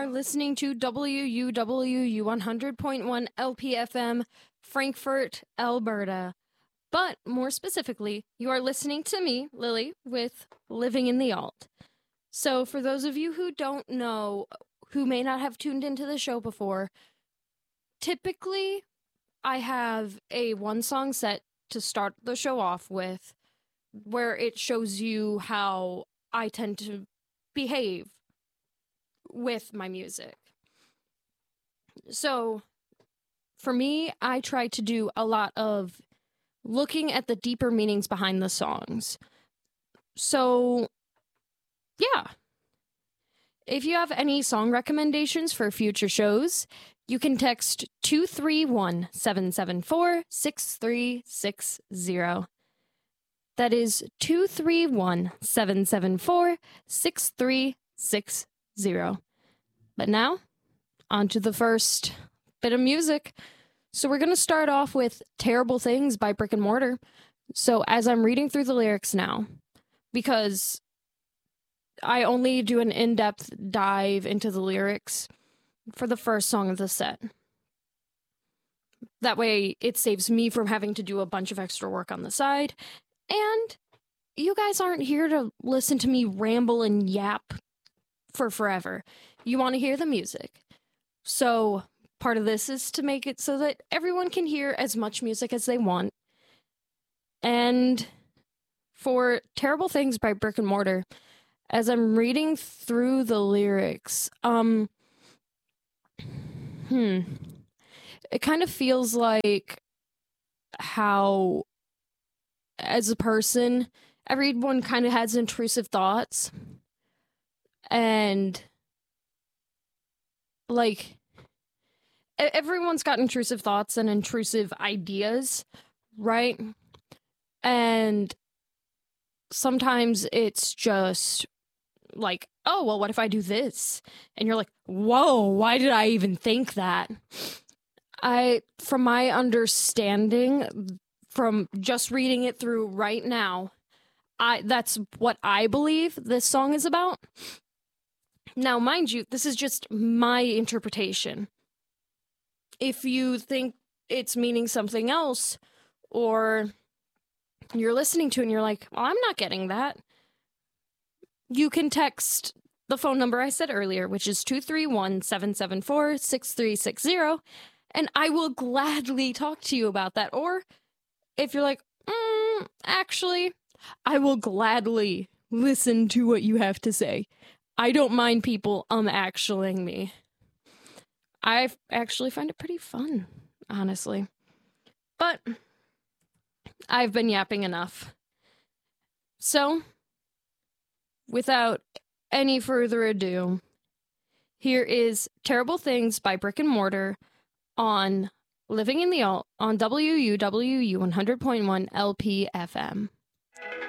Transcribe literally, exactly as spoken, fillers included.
are listening to W U W U one hundred point one L P F M, Frankfurt, Alberta. But more specifically, you are listening to me, Lily, with Living in the Alt. So for those of you who don't know, who may not have tuned into the show before, typically I have a one-song set to start the show off with, where it shows you how I tend to behave with my music. So, for me, I try to do a lot of looking at the deeper meanings behind the songs. So, yeah. If you have any song recommendations for future shows, you can text two three one, seven seven four, six three six zero. That is two three one, seven seven four, six three six zero. But now, on to the first bit of music. So we're going to start off with Terrible Things by Brick and Mortar. So as I'm reading through the lyrics now, because I only do an in-depth dive into the lyrics for the first song of the set. That way, it saves me from having to do a bunch of extra work on the side. And you guys aren't here to listen to me ramble and yap for forever. You want to hear the music. So part of this is to make it so that everyone can hear as much music as they want. And for Terrible Things by Brick and Mortar, as I'm reading through the lyrics, um, hmm, it kind of feels like how, as a person, everyone kind of has intrusive thoughts. And, like, everyone's got intrusive thoughts and intrusive ideas, right? And sometimes it's just like, oh, well, what if I do this? And you're like, whoa, why did I even think that? I, from my understanding, from just reading it through right now, I that's what I believe this song is about. Now, mind you, this is just my interpretation. If you think it's meaning something else, or you're listening to it and you're like, well, I'm not getting that, you can text the phone number I said earlier, which is two three one, seven seven four, six three six zero, and I will gladly talk to you about that. Or if you're like, mm, actually, I will gladly listen to what you have to say. I don't mind people um-actualing me. I actually find it pretty fun, honestly. But I've been yapping enough. So, without any further ado, here is Terrible Things by Brick and Mortar on Living in the Alt on W U W U one hundred point one L P F M.